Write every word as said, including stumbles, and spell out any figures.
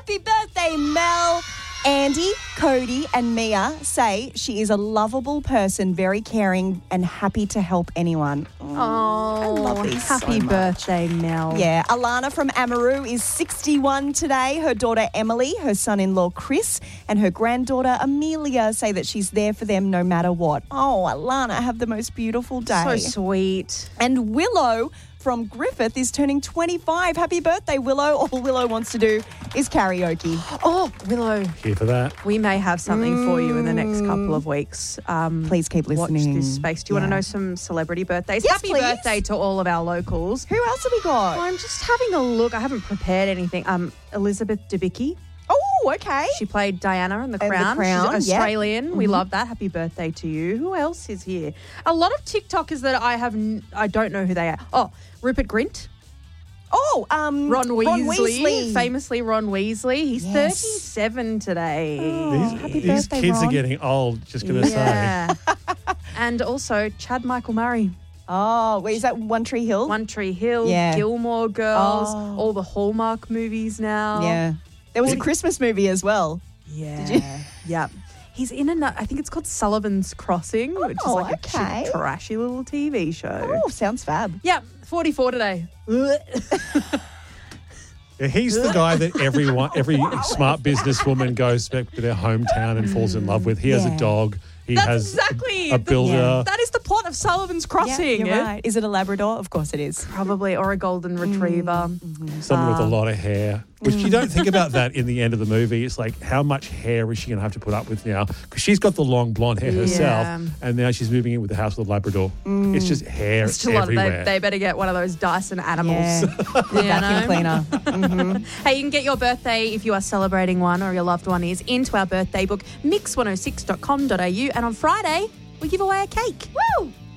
Happy birthday, Mel. Andy, Cody and Mia say she is a lovable person, very caring and happy to help anyone. Oh, I love these happy so much. birthday, Mel. Yeah, Alana from Amaru is sixty-one today. Her daughter Emily, her son-in-law Chris and her granddaughter Amelia say that she's there for them no matter what. Oh, Alana, have the most beautiful day. So sweet. And Willow from Griffith is turning twenty-five. Happy birthday, Willow. All Willow wants to do is karaoke. Oh, Willow, Here for that. we may have something for you in the next couple of weeks. Um, Please keep listening. Watch this space. Do you want Yeah. to know some celebrity birthdays? Yes, Happy please. birthday to all of our locals. Who else have we got? I'm just having a look. I haven't prepared anything. Um, Elizabeth Debicki. Oh, okay. She played Diana in The The Crown. Crown, She's yep. Australian. We love that. Happy birthday to you. Who else is here? A lot of TikTokers that I have, n- I don't know who they are. Oh, Rupert Grint. Oh, um, Ron Weasley, Ron Weasley. famously Ron Weasley. He's Yes. thirty-seven today. Oh, These, happy these birthday, kids Ron. are getting old, just going to say. Yeah. And also Chad Michael Murray, Oh, wait, is that One Tree Hill? One Tree Hill, Yeah. Gilmore Girls, Oh. all the Hallmark movies now. Yeah. There was a Christmas movie as well. Yeah. Did you? Yeah. He's in a, I think it's called Sullivan's Crossing, which is Oh, like okay. a trashy little T V show. Oh, sounds fab. Yeah, forty-four today. Yeah, he's the guy that everyone, every smart businesswoman goes back to their hometown and falls in love with. He has Yeah. a dog. He That's has exactly a the- builder. Yeah. That is the plot of Sullivan's Crossing. Yeah, you're right. Is it a Labrador? Of course it is. Probably, or a golden retriever. Someone with a Um, lot of hair. Which you don't think about that in the end of the movie. It's like, how much hair is she going to have to put up with now? Because she's got the long blonde hair herself, Yeah. and now she's moving in with the house with a Labrador. It's just hair It's a lot of, everywhere. they, they better get one of those Dyson animals. Yeah. You Vacuum know? cleaner. Mm-hmm. Hey, you can get your birthday if you are celebrating one or your loved one is into our birthday book, mix one oh six dot com dot a u. And on Friday, we give away a cake. Woo!